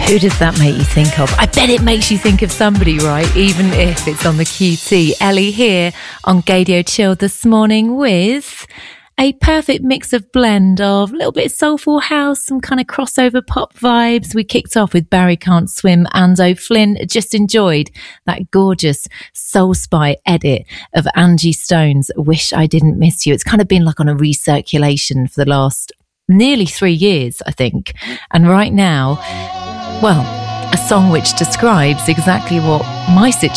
Who does that make you think of? I bet it makes you think of somebody, right? Even if it's on the QT. Ellie here on Gaydio Chill this morning with a perfect mix of blend of a little bit of soulful house, some kind of crossover pop vibes. We kicked off with Barry Can't Swim, Ando Flynn. Just enjoyed that gorgeous Soul Spy edit of Angie Stone's Wish I Didn't Miss You. It's kind of been like on a recirculation for the last nearly 3 years, I think. And right now, well, a song which describes exactly what my situation